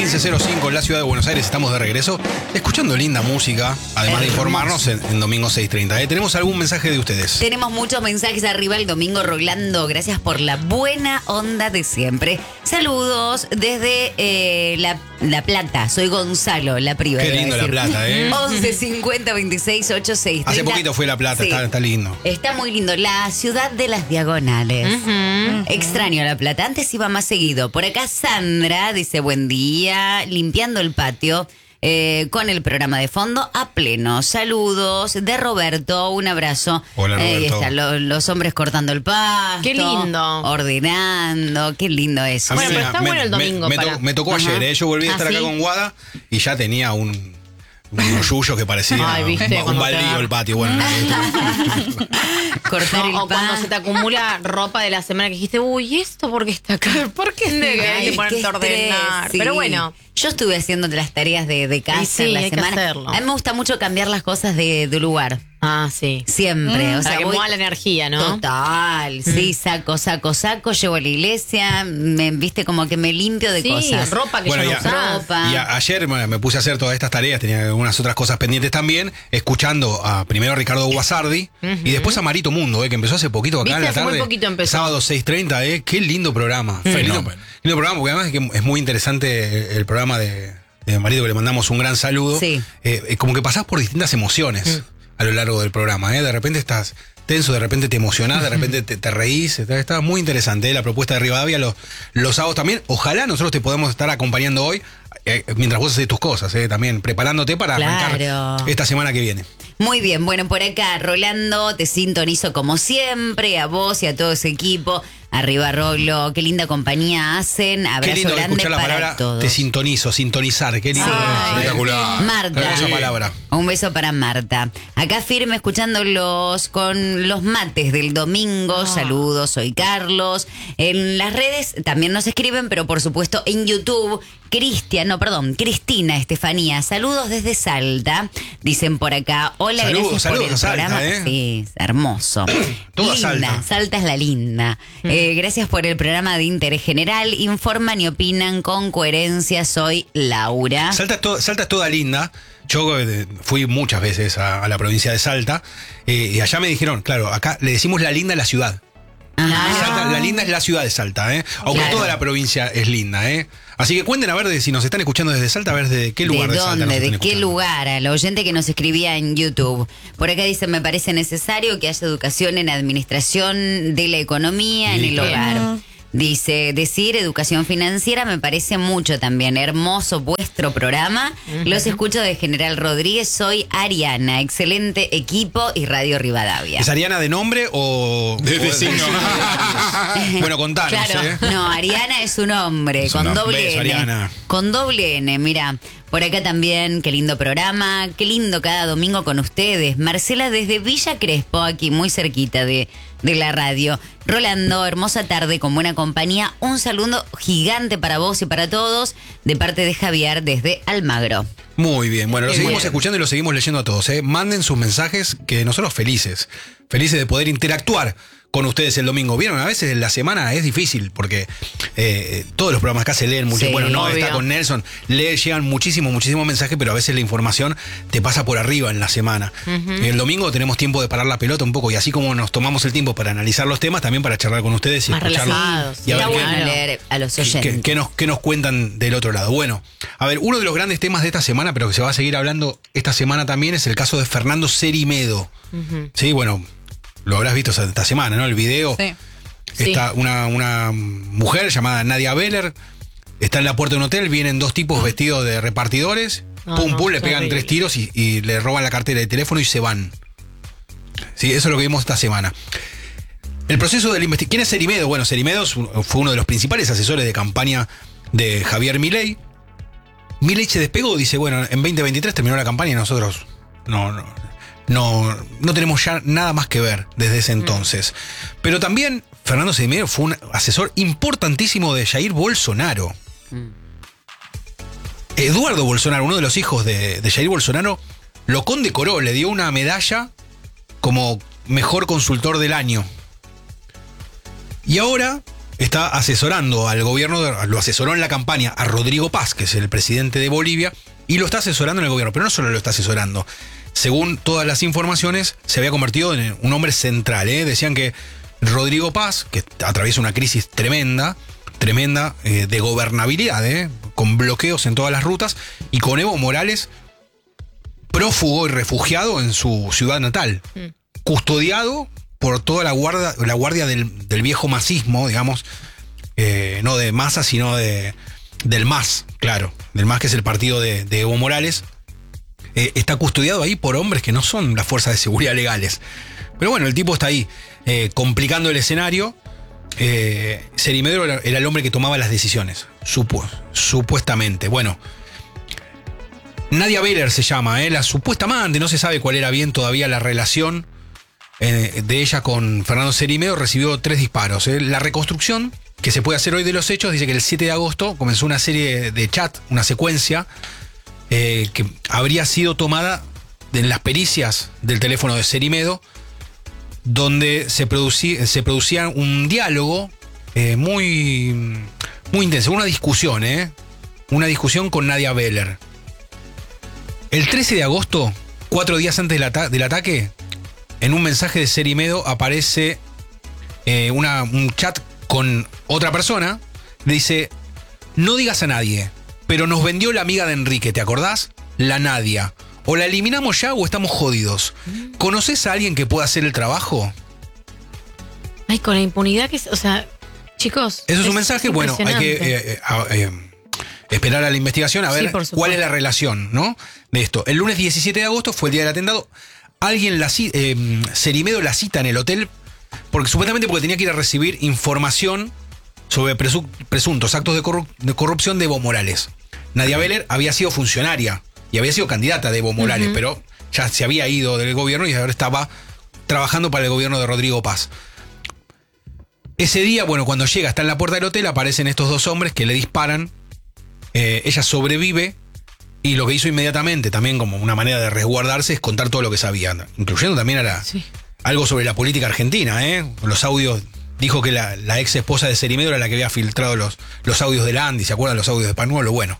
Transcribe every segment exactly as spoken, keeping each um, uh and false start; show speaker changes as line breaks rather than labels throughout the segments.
quince cero cinco en la ciudad de Buenos Aires. Estamos de regreso, escuchando linda música, además de informarnos en, en domingo seis treinta. ¿eh? ¿Tenemos algún mensaje de ustedes?
Tenemos muchos mensajes arriba el domingo, Rolando. Gracias por la buena onda de siempre. Saludos desde eh, la, la Plata. Soy Gonzalo, la priva.
Qué lindo La Plata, ¿eh?
once cincuenta veintiséis ochenta y seis treinta.
Hace poquito fue La Plata, sí. está, está lindo.
Está muy lindo. La ciudad de las diagonales. Uh-huh. Extraño La Plata. Antes iba más seguido. Por acá Sandra dice buen día, limpiando el patio. Eh, con el programa de fondo a pleno. Saludos de Roberto, un abrazo.
Hola, Roberto.
Ahí están lo, los hombres cortando el pasto.
Qué lindo.
Ordenando, qué lindo eso.
Bueno, pero está
me,
bueno el domingo.
Me,
para...
me, me tocó
Ajá.
ayer, ¿eh? Yo volví a estar
¿Ah,
acá
sí?
con Guada y ya tenía un... unos yuyos que parecían
Ay, ¿viste?
un, un baldío el patio. Bueno,
cortar
no,
el
o cuando
pan.
se te acumula ropa de la semana que dijiste, uy, ¿esto por qué está acá? ¿Por qué
Ay,
hay que ponerte
qué
a ordenar?
estrés, sí.
Pero bueno.
Yo estuve haciendo las tareas de, de casa
Y sí,
en la
hay que
semana.
hacerlo.
A mí me gusta mucho cambiar las cosas de, de lugar.
Ah, sí.
Siempre.
Mm,
o sea,
para que
voy-
mueva la energía, ¿no?
Total, sí, saco, saco, saco, llevo a la iglesia, me viste como que me limpio de
Sí,
cosas.
ropa que
Bueno,
ya no
ya-
usás.
ropa.
Y a- ayer bueno, me puse a hacer todas estas tareas, tenía algunas otras cosas pendientes también, escuchando a primero a Ricardo Guasardi y después a Marito Mundo, eh, que empezó hace poquito acá
Viste,
en la
hace muy
tarde.
poquito empezó.
Sábado seis treinta, eh, qué lindo programa. Fenómeno. Lindo programa, porque además es, que es muy interesante el, el programa de, de Marito, que le mandamos un gran saludo.
Sí.
Eh, eh, como que pasás por distintas emociones a lo largo del programa, eh. De repente estás tenso, de repente te emocionás, de repente te, te reís. Está, está muy interesante, eh, la propuesta de Rivadavia los, los sábados también. Ojalá nosotros te podamos estar acompañando hoy eh, mientras vos haces tus cosas, eh, también preparándote para
Claro.
arrancar esta semana que viene.
Muy bien, bueno, por acá, Rolando, te sintonizo como siempre, a vos y a todo ese equipo. Arriba, Rolo, qué linda compañía hacen.
Qué
Abrazo
lindo
grande
escuchar la
para
palabra
todos.
te sintonizo, sintonizar, qué lindo.
Ay,
Espectacular.
Marta.
Hermosa palabra.
Un beso para Marta. Acá firme escuchándolos con los mates del domingo. Saludos, soy Carlos. En las redes también nos escriben, pero por supuesto en YouTube. Cristian, no, perdón, Cristina Estefanía. Saludos desde Salta. Dicen por acá. Hola,
Saludos,
gracias por
saludos
el
a Salta,
programa.
¿eh?
Sí, hermoso.
Toda
linda,
Salta.
Salta es la linda. Eh, gracias por el programa de interés general. Informan y opinan con coherencia. Soy Laura.
Salta es, to- Salta es toda linda. Yo eh, fui muchas veces a, a la provincia de Salta eh, y allá me dijeron, claro, acá le decimos la linda a la ciudad.
Ajá.
Salta, la linda es la ciudad de Salta, ¿eh? Aunque
Claro.
toda la provincia es linda, ¿eh? Así que cuenten a ver de, si nos están escuchando desde Salta, a ver de qué lugar de,
¿De
Salta
dónde?
nos están
¿De qué
escuchando.
lugar? Al oyente que nos escribía en YouTube. Por acá dice, me parece necesario que haya educación en administración de la economía en
Sí,
el
claro.
hogar. Dice, decir educación financiera me parece mucho también. Hermoso vuestro programa. Los escucho de General Rodríguez. Soy Ariana. Excelente equipo y Radio Rivadavia.
¿Es Ariana de nombre o
De
o
vecino.
Bueno, contanos,
Claro,
¿eh?
no, Ariana es un hombre,
Es
con
un
doble
beso,
N.
Ariana.
Con doble N, mira. Por acá también, qué lindo programa, qué lindo cada domingo con ustedes. Marcela desde Villa Crespo, aquí muy cerquita de, de la radio. Rolando, hermosa tarde con buena compañía. Un saludo gigante para vos y para todos, de parte de Javier desde Almagro.
Muy bien, bueno, lo
Qué
seguimos
bien.
escuchando y lo seguimos leyendo a todos, ¿eh? Manden sus mensajes, que nosotros felices, felices de poder interactuar con ustedes el domingo. Vieron, a veces en la semana es difícil porque eh, todos los programas acá se leen mucho.
Sí,
bueno, no
obvio.
está con Nelson, lee, llegan muchísimos, muchísimos mensajes, pero a veces la información te pasa por arriba en la semana. El domingo tenemos tiempo de parar la pelota un poco y así como nos tomamos el tiempo para analizar los temas, también para charlar con ustedes y
Más
escucharlos.
relajados.
Y a ver
Está
qué-
bueno
Claro.
leer a los
¿Qué,
oyentes.
qué- qué nos, qué nos cuentan del otro lado? Bueno, a ver, uno de los grandes temas de esta semana, pero que se va a seguir hablando esta semana también, es el caso de Fernando Cerimedo. Sí, bueno, lo habrás visto esta semana, ¿no? El video.
Sí.
Está una, una mujer llamada Nadia Beller, está en la puerta de un hotel, vienen dos tipos vestidos de repartidores,
No,
pum,
no,
pum, le
qué
pegan
horrible.
tres tiros y, y le roban la cartera de teléfono y se van. Sí, eso es lo que vimos esta semana. El proceso de la investigación. ¿Quién es Cerimedo? Bueno, Cerimedo es un- fue uno de los principales asesores de campaña de Javier Milei. Milei se despegó, dice, bueno, en veinte veintitrés terminó la campaña y nosotros no, no, no, no tenemos ya nada más que ver desde ese entonces. Pero también Fernando Cerimedo fue un asesor importantísimo de Jair Bolsonaro. Eduardo Bolsonaro, uno de los hijos de, de Jair Bolsonaro, lo condecoró, le dio una medalla como mejor consultor del año. Y ahora está asesorando al gobierno, de, lo asesoró en la campaña a Rodrigo Paz, que es el presidente de Bolivia, y lo está asesorando en el gobierno, pero no solo lo está asesorando. Según todas las informaciones, se había convertido en un hombre central. ¿eh? Decían que Rodrigo Paz, que atraviesa una crisis tremenda, tremenda eh, de gobernabilidad, ¿eh? con bloqueos en todas las rutas, y con Evo Morales prófugo y refugiado en su ciudad natal, mm. custodiado por toda la guardia, la guardia del, del viejo masismo, digamos, eh, no de Massa, sino de, del M A S, claro, del M A S, que es el partido de, de Evo Morales, eh, está custodiado ahí por hombres que no son las fuerzas de seguridad legales. Pero bueno, el tipo está ahí, eh, complicando el escenario. Eh, Cerimedro era, era el hombre que tomaba las decisiones, supu supuestamente. Bueno, Nadia Beller se llama, eh, la supuesta amante, no se sabe cuál era bien todavía la relación eh, de ella con Fernando Cerimedro. Recibió tres disparos. Eh. La reconstrucción que se puede hacer hoy de los hechos dice que el siete de agosto comenzó una serie de chat, una secuencia eh, que habría sido tomada en las pericias del teléfono de Cerimedro, donde se producía, se producía un diálogo eh, muy, muy intenso, una discusión, eh, una discusión con Nadia Beller. El trece de agosto, cuatro días antes del, ata del ataque, en un mensaje de Cerimedro aparece eh, una, un chat con otra persona. Le dice: no digas a nadie, pero nos vendió la amiga de Enrique, ¿te acordás? La Nadia. O la eliminamos ya o estamos jodidos. ¿Conoces a alguien que pueda hacer el trabajo?
Ay, con la impunidad que es, o sea, chicos.
Eso es un mensaje, bueno, hay que eh, eh, eh, esperar a la investigación a ver sí, cuál es la relación, ¿no? De esto. El lunes diecisiete de agosto fue el día del atentado. Alguien la eh, Cerimedro la cita en el hotel, porque supuestamente porque tenía que ir a recibir información sobre presu presuntos actos de, corru de corrupción de Evo Morales. Nadia Beller había sido funcionaria y había sido candidata de Evo Morales, uh-huh. pero ya se había ido del gobierno y ahora estaba trabajando para el gobierno de Rodrigo Paz. Ese día, bueno, cuando llega, está en la puerta del hotel, aparecen estos dos hombres que le disparan. Eh, ella sobrevive y lo que hizo inmediatamente, también como una manera de resguardarse, es contar todo lo que sabía, incluyendo también a la, sí. algo sobre la política argentina. ¿eh? Los audios, dijo que la, la ex esposa de Cerimedro era la que había filtrado los, los audios de Landi, ¿se acuerdan los audios de Panuolo? Bueno.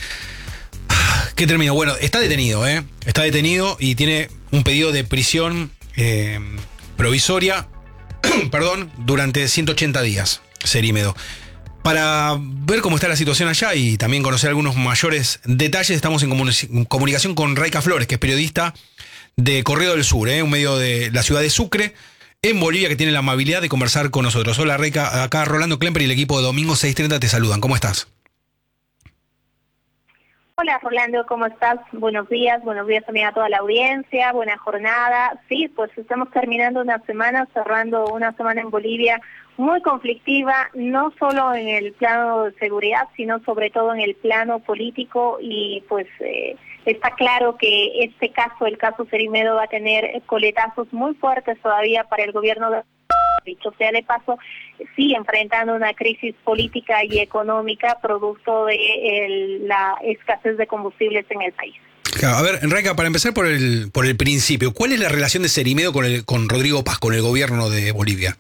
¿Qué terminó? Bueno, está detenido, ¿eh? Está detenido y tiene un pedido de prisión eh, provisoria, perdón, durante ciento ochenta días, Cerimedro. Para ver cómo está la situación allá y también conocer algunos mayores detalles, estamos en comunic comunicación con Raica Flores, que es periodista de Correo del Sur, ¿eh? un medio de la ciudad de Sucre, en Bolivia, que tiene la amabilidad de conversar con nosotros. Hola, Raica, acá Rolando Klemper y el equipo de Domingo seis treinta te saludan. ¿Cómo estás?
Hola Rolando, ¿cómo estás? Buenos días, buenos días también a toda la audiencia, buena jornada. Sí, pues estamos terminando una semana, cerrando una semana en Bolivia muy conflictiva, no solo en el plano de seguridad, sino sobre todo en el plano político y pues eh, está claro que este caso, el caso Cerimedro, va a tener coletazos muy fuertes todavía para el gobierno de... Dicho sea de paso, sigue enfrentando una crisis política y económica producto de el, la escasez de combustibles en el país.
Claro, a ver, Enrique, para empezar por el por el principio, ¿cuál es la relación de Cerimedro con el con Rodrigo Paz, con el gobierno de Bolivia?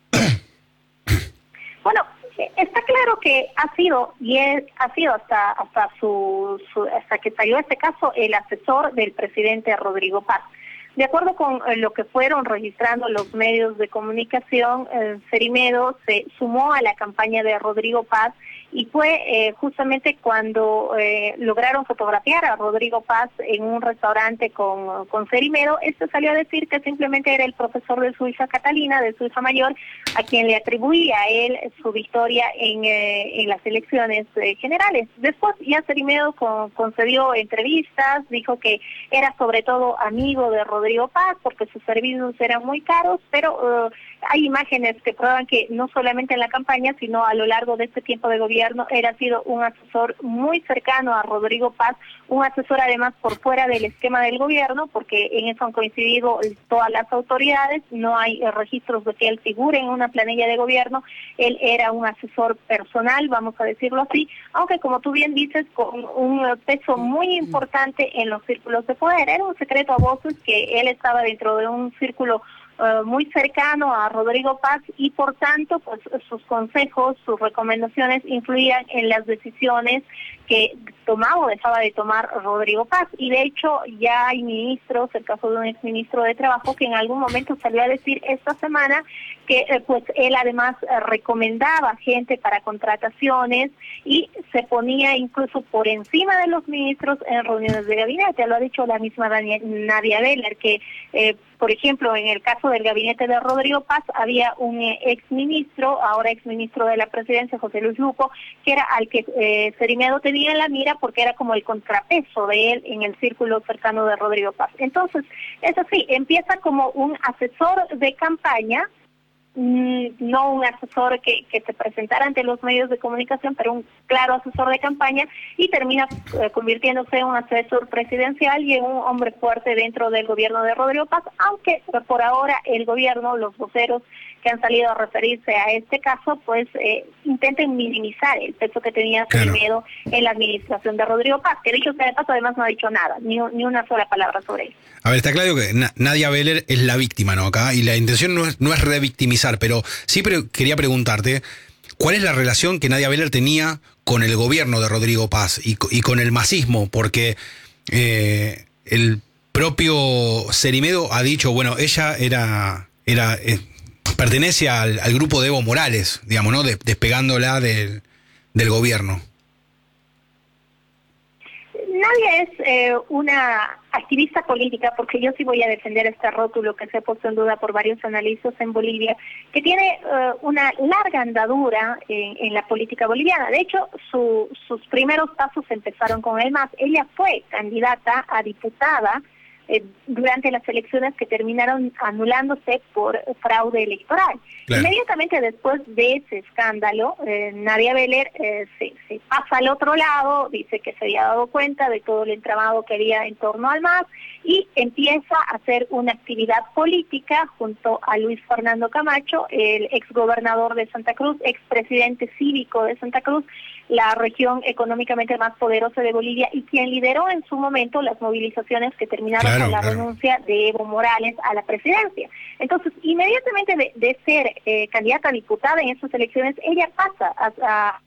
Bueno, está claro que ha sido y es, ha sido hasta hasta su, su hasta que salió este caso el asesor del presidente Rodrigo Paz. De acuerdo con eh, lo que fueron registrando los medios de comunicación, eh, Cerimedro se sumó a la campaña de Rodrigo Paz y fue eh, justamente cuando eh, lograron fotografiar a Rodrigo Paz en un restaurante con, con Cerimedro. Este salió a decir que simplemente era el profesor de su hija Catalina, de su hija mayor, a quien le atribuía a él su victoria en, eh, en las elecciones eh, generales. Después ya Cerimedro con, concedió entrevistas, dijo que era sobre todo amigo de Rodrigo Paz porque sus servicios eran muy caros, pero uh, hay imágenes que prueban que no solamente en la campaña, sino a lo largo de este tiempo de gobierno, él ha sido un asesor muy cercano a Rodrigo Paz, un asesor además por fuera del esquema del gobierno, porque en eso han coincidido todas las autoridades, no hay eh, registros de que él figure en una planilla de gobierno, él era un asesor personal, vamos a decirlo así, aunque como tú bien dices, con un peso muy importante en los círculos de poder. Era un secreto a voces que él estaba dentro de un círculo uh, muy cercano a Rodrigo Paz y por tanto pues sus consejos, sus recomendaciones influían en las decisiones que tomaba o dejaba de tomar Rodrigo Paz. Y de hecho ya hay ministros, el caso de un exministro de Trabajo, que en algún momento salió a decir esta semana que eh, pues él además eh, recomendaba gente para contrataciones y se ponía incluso por encima de los ministros en reuniones de gabinete. Lo ha dicho la misma Nadia Beller, que eh, por ejemplo, en el caso del gabinete de Rodrigo Paz había un eh, exministro, ahora exministro de la presidencia, José Luis Lupo, que era al que eh, Cerimedo tenía en la mira porque era como el contrapeso de él en el círculo cercano de Rodrigo Paz. Entonces, eso sí, empieza como un asesor de campaña, no un asesor que, que se presentara ante los medios de comunicación, pero un claro asesor de campaña, y termina eh, convirtiéndose en un asesor presidencial y en un hombre fuerte dentro del gobierno de Rodrigo Paz, aunque por ahora el gobierno, los voceros que han salido a referirse a este caso, pues eh, intenten minimizar el peso que tenía Cerimedo claro. en la administración de Rodrigo Paz, que dicho sea de paso además no ha dicho nada, ni, ni una sola palabra sobre él.
A ver, está claro que Na- Nadia Beller es la víctima, ¿no? Acá, y la intención no es, no es revictimizar, pero sí pre- quería preguntarte, ¿cuál es la relación que Nadia Beller tenía con el gobierno de Rodrigo Paz y, y con el masismo? Porque eh, el propio Cerimedo ha dicho, bueno, ella era... era eh, pertenece al, al grupo de Evo Morales, digamos, ¿no? De, despegándola del, del gobierno.
Nadia es eh, una activista política, porque yo sí voy a defender este rótulo que se ha puesto en duda por varios analistas en Bolivia, que tiene eh, una larga andadura en, en la política boliviana. De hecho, su, sus primeros pasos empezaron con el M A S. Ella fue candidata a diputada Eh, durante las elecciones que terminaron anulándose por fraude electoral. Claro. Inmediatamente después de ese escándalo, eh, Nadia Beller eh, se, se pasa al otro lado, dice que se había dado cuenta de todo el entramado que había en torno al M A S y empieza a hacer una actividad política junto a Luis Fernando Camacho, el exgobernador de Santa Cruz, expresidente cívico de Santa Cruz, la región económicamente más poderosa de Bolivia y quien lideró en su momento las movilizaciones que terminaron claro, con la claro. renuncia de Evo Morales a la presidencia. Entonces, inmediatamente de, de ser eh, candidata a diputada en estas elecciones, ella pasa a, a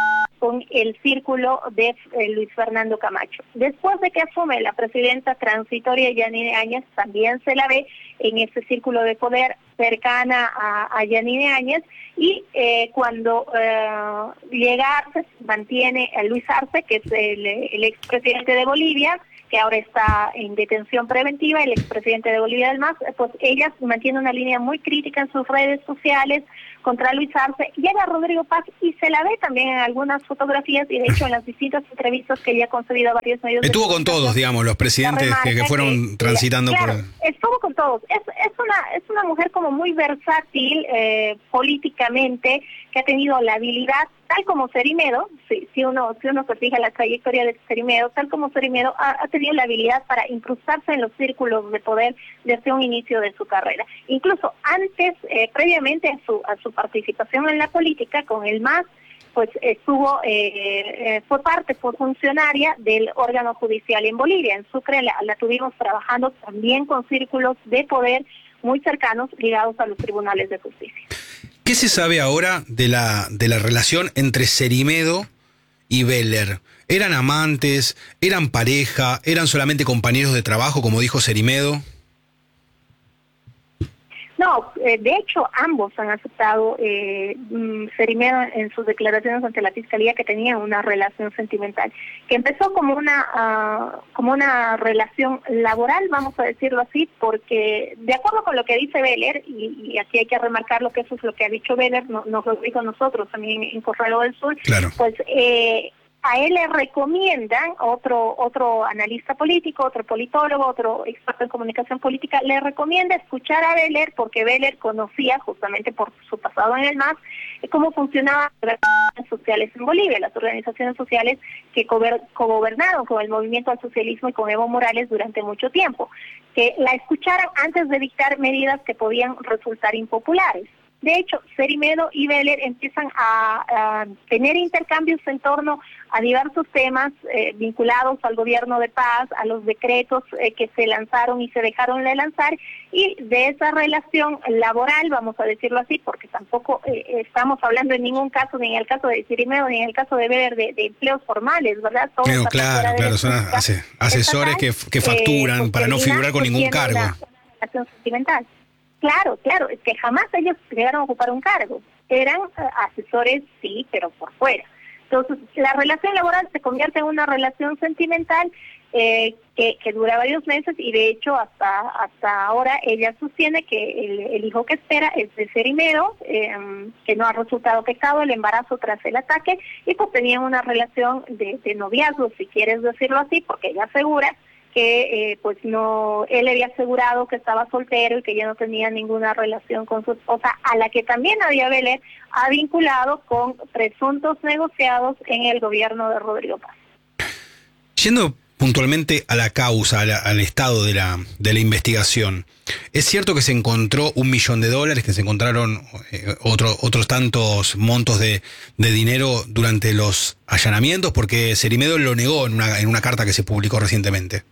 con el círculo de eh, Luis Fernando Camacho. Después de que asume la presidenta transitoria Yanine Áñez, también se la ve en ese círculo de poder cercana a, a Yanine Áñez, y eh, cuando eh, llega Arce, mantiene a Luis Arce, que es el, el expresidente de Bolivia, que ahora está en detención preventiva, el expresidente de Bolivia del M A S, pues ella mantiene una línea muy crítica en sus redes sociales contra Luis Arce. Llega Rodrigo Paz y se la ve también en algunas fotografías y de hecho en las distintas entrevistas que ella ha concedido a varios medios.
Estuvo con todos, digamos, los presidentes que, que fueron que, transitando
claro,
por...
Estuvo con todos. Es, es, una, es una mujer como muy versátil eh, políticamente, que ha tenido la habilidad, tal como Cerimedo, si, si uno si uno se fija en la trayectoria de Cerimedo, tal como Cerimedo ha, ha tenido la habilidad para incrustarse en los círculos de poder desde un inicio de su carrera. Incluso antes, eh, previamente a su, a su participación en la política con el M A S, pues estuvo, eh, eh, fue parte, fue funcionaria del órgano judicial en Bolivia. En Sucre la, la tuvimos trabajando también con círculos de poder muy cercanos ligados a los tribunales de justicia.
¿Qué se sabe ahora de la, de la relación entre Cerimedo y Beller? ¿Eran amantes? ¿Eran pareja? ¿Eran solamente compañeros de trabajo, como dijo Cerimedo?
No, eh, de hecho ambos han aceptado, eh, Cerimedo en sus declaraciones ante la Fiscalía, que tenían una relación sentimental, que empezó como una uh, como una relación laboral, vamos a decirlo así, porque de acuerdo con lo que dice Beller, y, y aquí hay que remarcarlo que eso es lo que ha dicho Beller, no, nos lo dijo nosotros también en Correo del Sur,
claro.
pues eh, a él le recomiendan, otro otro analista político, otro politólogo, otro experto en comunicación política, le recomienda escuchar a Beller, porque Beller conocía, justamente por su pasado en el M A S, cómo funcionaban las organizaciones sociales en Bolivia, las organizaciones sociales que cogobernaron con el movimiento al socialismo y con Evo Morales durante mucho tiempo, que la escucharan antes de dictar medidas que podían resultar impopulares. De hecho, Cerimedo y Veller empiezan a, a tener intercambios en torno a diversos temas eh, vinculados al gobierno de paz, a los decretos eh, que se lanzaron y se dejaron de lanzar, y de esa relación laboral, vamos a decirlo así, porque tampoco eh, estamos hablando en ningún caso, ni en el caso de Cerimedo, ni en el caso de Veller, de, de empleos formales, ¿verdad? Todo
Claro,
está
claro,
fuera de
claro,
la
son
estructura
ase- asesores que,
estatal,
que facturan
eh,
para no
termina
figurar con ningún
surgiendo
cargo.
una- una relación sentimental. Claro, claro, es que jamás ellos llegaron a ocupar un cargo. Eran eh, asesores, sí, pero por fuera. Entonces, la relación laboral se convierte en una relación sentimental eh, que, que dura varios meses, y de hecho hasta hasta ahora ella sostiene que el, el hijo que espera es de Cerimedo, eh, que no ha resultado pecado el embarazo tras el ataque, y pues tenían una relación de, de noviazgo, si quieres decirlo así, porque ella asegura que eh, pues no, él le había asegurado que estaba soltero y que ya no tenía ninguna relación con su esposa, a la que también Nadia Veller ha vinculado con presuntos negociados en el gobierno de Rodrigo Paz.
Yendo puntualmente a la causa, a la- al estado de la, de la investigación, ¿es cierto que se encontró un millón de dólares, que se encontraron eh, otro, otros tantos montos de, de dinero durante los allanamientos? Porque Cerimedo lo negó en una, en una carta que se publicó recientemente.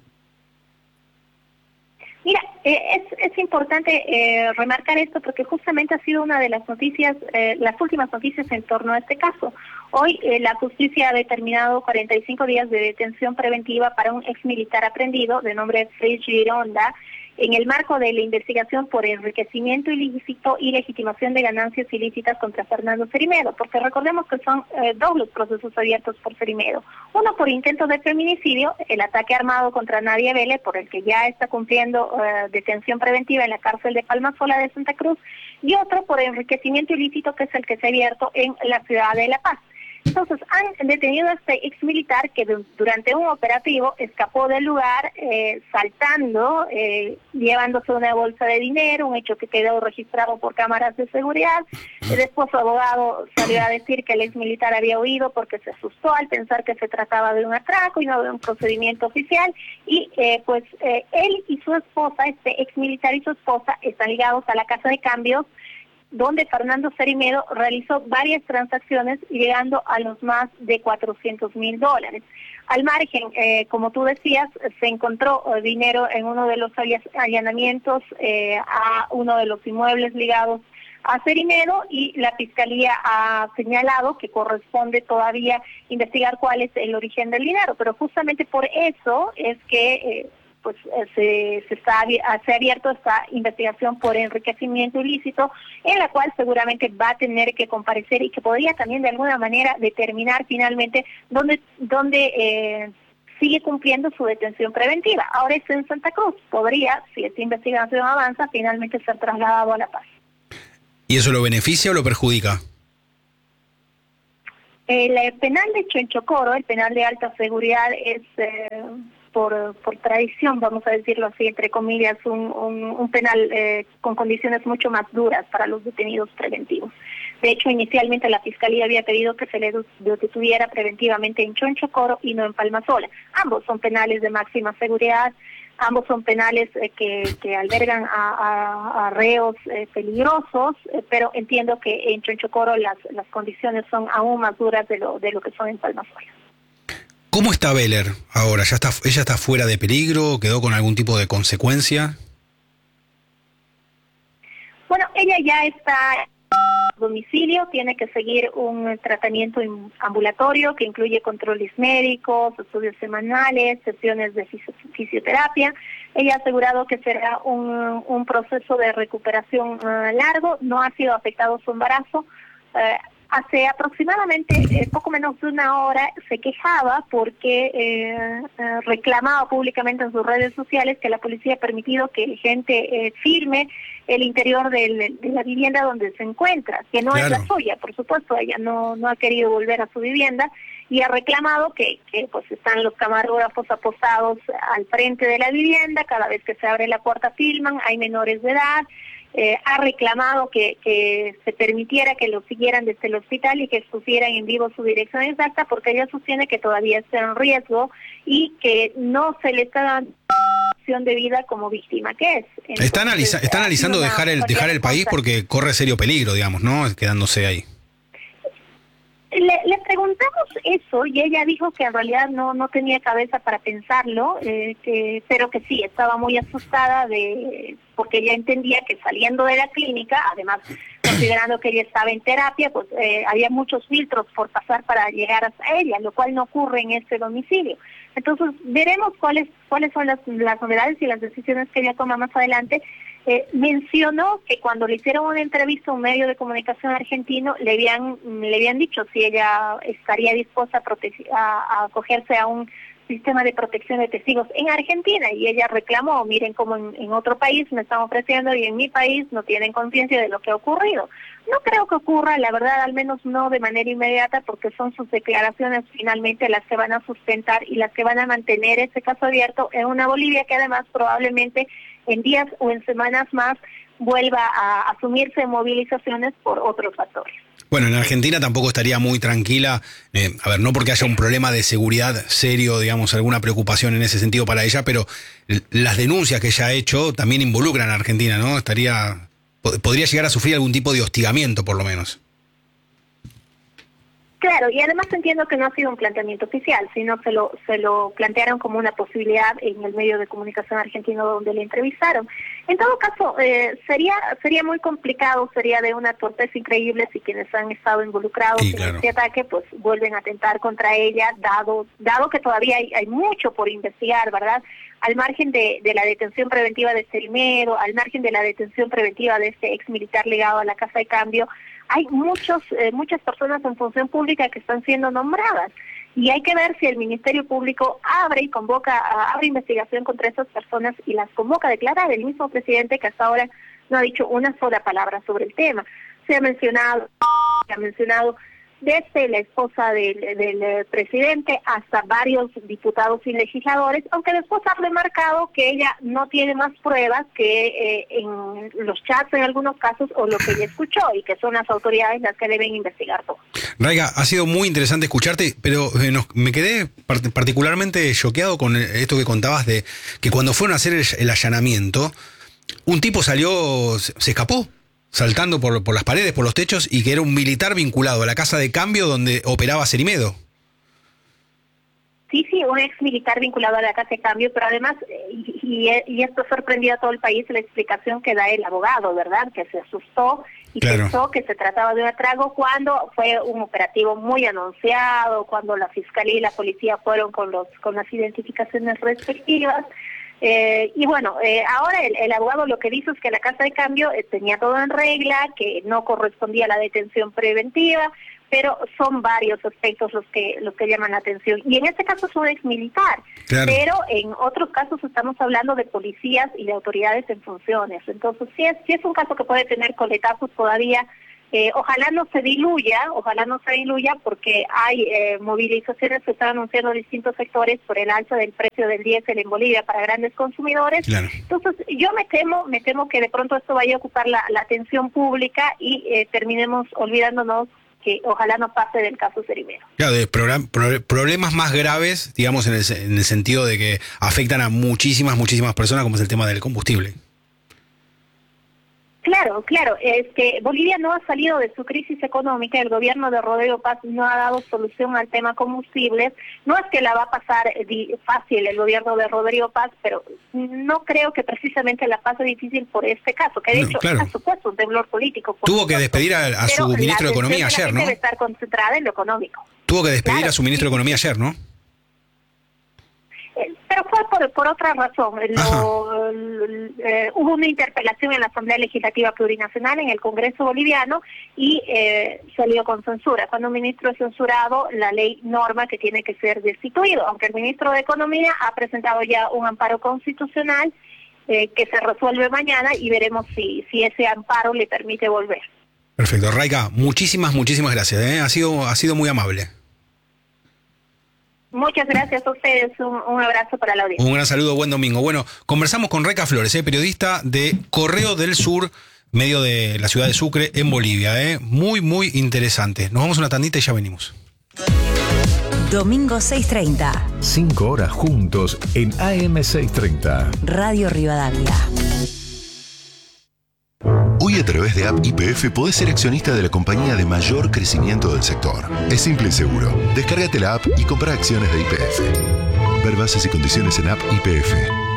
Mira, eh, es, es importante eh, remarcar esto porque justamente ha sido una de las noticias, eh, las últimas noticias en torno a este caso. Hoy eh, la justicia ha determinado cuarenta y cinco días de detención preventiva para un ex militar aprendido de nombre Fritz Gironda, en el marco de la investigación por enriquecimiento ilícito y legitimación de ganancias ilícitas contra Fernando Cerimedo, porque recordemos que son eh, dos los procesos abiertos por Cerimedo. Uno por intento de feminicidio, el ataque armado contra Nadia Veller, por el que ya está cumpliendo eh, detención preventiva en la cárcel de Palmasola de Santa Cruz, y otro por enriquecimiento ilícito, que es el que se ha abierto en la ciudad de La Paz. Entonces, han detenido a este ex militar que du- durante un operativo escapó del lugar eh, saltando, eh, llevándose una bolsa de dinero, un hecho que quedó registrado por cámaras de seguridad. Eh, después su abogado salió a decir que el ex militar había huido porque se asustó al pensar que se trataba de un atraco y no de un procedimiento oficial. Y eh, pues eh, él y su esposa, este ex militar y su esposa, están ligados a la casa de cambios, donde Fernando Cerimedo realizó varias transacciones llegando a los más de cuatrocientos mil dólares. Al margen, eh, como tú decías, se encontró eh, dinero en uno de los allanamientos eh, a uno de los inmuebles ligados a Cerimedo, y la Fiscalía ha señalado que corresponde todavía investigar cuál es el origen del dinero, pero justamente por eso es que eh, pues se, se, está, se ha abierto esta investigación por enriquecimiento ilícito, en la cual seguramente va a tener que comparecer y que podría también de alguna manera determinar finalmente dónde, dónde eh, sigue cumpliendo su detención preventiva. Ahora está en Santa Cruz, podría, si esta investigación avanza, finalmente ser trasladado a La Paz.
¿Y eso lo beneficia o lo perjudica?
El penal de Chenchocoro, el penal de alta seguridad, es eh, por, por tradición, vamos a decirlo así, entre comillas, un, un, un penal eh, con condiciones mucho más duras para los detenidos preventivos. De hecho, inicialmente la Fiscalía había pedido que se le detuviera preventivamente en Chenchocoro y no en Palmasola. Ambos son penales de máxima seguridad. Ambos son penales eh, que, que albergan a, a, a reos eh, peligrosos, eh, pero entiendo que en Chenchocoro las, las condiciones son aún más duras de lo, de lo que son en Palmasola.
¿Cómo está Veller ahora? ¿Ya está, ella está fuera de peligro? ¿Quedó con algún tipo de consecuencia?
Bueno, ella ya está en domicilio, tiene que seguir un tratamiento ambulatorio que incluye controles médicos, estudios semanales, sesiones de fisioterapia. Ella ha asegurado que será un, un proceso de recuperación uh, largo, no ha sido afectado su embarazo. Uh, Hace aproximadamente eh, poco menos de una hora se quejaba porque eh, eh, reclamaba públicamente en sus redes sociales que la policía ha permitido que gente eh, firme el interior del, de la vivienda donde se encuentra, que no
Claro.
es la suya, por supuesto, ella no, no ha querido volver a su vivienda y ha reclamado que, que pues están los camarógrafos apostados al frente de la vivienda, cada vez que se abre la puerta filman, hay menores de edad. Eh, ha reclamado que, que se permitiera que lo siguieran desde el hospital y que expusieran en vivo su dirección exacta, porque ella sostiene que todavía está en riesgo y que no se le está dando condición de vida como víctima que es. Entonces,
está, analiza, está analizando dejar el, dejar el país porque corre serio peligro, digamos, ¿no? Quedándose ahí.
Le, le preguntamos eso y ella dijo que en realidad no no tenía cabeza para pensarlo, eh, que, pero que sí, estaba muy asustada de porque ella entendía que saliendo de la clínica, además considerando que ella estaba en terapia, pues eh, había muchos filtros por pasar para llegar hasta ella, lo cual no ocurre en este domicilio. Entonces veremos cuáles cuáles son las, las novedades y las decisiones que ella toma más adelante. Eh, mencionó que cuando le hicieron una entrevista a un medio de comunicación argentino, le habían le habían dicho si ella estaría dispuesta a, prote- a, a acogerse a un sistema de protección de testigos en Argentina, y ella reclamó, miren cómo en, en otro país me están ofreciendo y en mi país no tienen conciencia de lo que ha ocurrido. No creo que ocurra, la verdad, al menos no de manera inmediata, porque son sus declaraciones finalmente las que van a sustentar y las que van a mantener ese caso abierto en una Bolivia que además probablemente en días o en semanas más vuelva a asumirse movilizaciones por otros factores.
Bueno, en Argentina tampoco estaría muy tranquila, eh, a ver, no porque haya un problema de seguridad serio, digamos, alguna preocupación en ese sentido para ella, pero las denuncias que ella ha hecho también involucran a Argentina, ¿no? Estaría, podría llegar a sufrir algún tipo de hostigamiento, por lo menos.
Claro, y además entiendo que no ha sido un planteamiento oficial, sino se lo se lo plantearon como una posibilidad en el medio de comunicación argentino donde le entrevistaron. En todo caso, eh, sería sería muy complicado, sería de una torpeza increíble si quienes han estado involucrados sí, claro. en este ataque pues vuelven a atentar contra ella, dado dado que todavía hay, hay mucho por investigar, ¿verdad? Al margen de, de la detención preventiva de Cerimero, al margen de la detención preventiva de este ex militar ligado a la Casa de Cambio, hay muchos eh, muchas personas en función pública que están siendo nombradas y hay que ver si el Ministerio Público abre y convoca, abre investigación contra esas personas y las convoca a declarar. El mismo presidente que hasta ahora no ha dicho una sola palabra sobre el tema. Se ha mencionado, se ha mencionado desde la esposa del, del presidente hasta varios diputados y legisladores, aunque después ha remarcado que ella no tiene más pruebas que eh, en los chats en algunos casos o lo que ella escuchó y que son las autoridades las que deben investigar todo.
Raiga, ha sido muy interesante escucharte, pero eh, nos, me quedé part- particularmente choqueado con esto que contabas de que cuando fueron a hacer el, el allanamiento, un tipo salió, se, se escapó. Saltando por, por las paredes, por los techos, y que era un militar vinculado a la Casa de Cambio donde operaba Cerimedo.
Sí, sí, un ex militar vinculado a la Casa de Cambio, pero además, y, y, y esto sorprendió a todo el país, la explicación que da el abogado, ¿verdad? Que se asustó y claro. pensó que se trataba de un atraco cuando fue un operativo muy anunciado, cuando la Fiscalía y la Policía fueron con, los, con las identificaciones respectivas. Eh, y bueno, eh, ahora el, el abogado lo que dice es que la Casa de Cambio eh, tenía todo en regla, que no correspondía a la detención preventiva, pero son varios aspectos los que los que llaman la atención. Y en este caso es un ex militar, claro. pero en otros casos estamos hablando de policías y de autoridades en funciones. Entonces sí es, sí es un caso que puede tener coletazos todavía. Eh, ojalá no se diluya, ojalá no se diluya porque hay eh, movilizaciones que están anunciando distintos sectores por el alza del precio del diésel en Bolivia para grandes consumidores. Claro. Entonces yo me temo, me temo que de pronto esto vaya a ocupar la, la atención pública y eh, terminemos olvidándonos que ojalá no pase del caso Cerimero.
Claro, de program, pro, problemas más graves, digamos, en el, en el sentido de que afectan a muchísimas, muchísimas personas, como es el tema del combustible.
Claro, claro, es que Bolivia no ha salido de su crisis económica, el gobierno de Rodrigo Paz no ha dado solución al tema combustibles, no es que la va a pasar fácil el gobierno de Rodrigo Paz, pero no creo que precisamente la pase difícil por este caso, que de no, hecho claro. ha supuesto un temblor político.
Tuvo que despedir a, a su ministro de Economía ayer, ¿no?
Debe estar concentrada en lo económico.
Tuvo que despedir
claro,
a su ministro
sí.
de Economía ayer, ¿no?
Pero fue por, por otra razón. Lo, eh, hubo una interpelación en la Asamblea Legislativa Plurinacional en el Congreso Boliviano y eh, salió con censura. Cuando un ministro es censurado, la ley norma que tiene que ser destituido, aunque el ministro de Economía ha presentado ya un amparo constitucional eh, que se resuelve mañana y veremos si, si ese amparo le permite volver.
Perfecto. Raiga, muchísimas, muchísimas gracias. ¿eh? Ha sido, ha sido muy amable.
Muchas gracias a ustedes, un, un abrazo para la audiencia.
Un gran saludo, buen domingo. Bueno, conversamos con Raica Flores, ¿eh? periodista de Correo del Sur, medio de la ciudad de Sucre, en Bolivia. ¿eh? Muy, muy interesante. Nos vamos a una tandita y ya venimos.
Domingo seis treinta.
Cinco horas juntos en A M seiscientos treinta.
Radio Rivadavia.
Hoy a través de App Y P F podés ser accionista de la compañía de mayor crecimiento del sector. Es simple y seguro. Descárgate la app y compra acciones de Y P F. Ver bases y condiciones en App Y P F.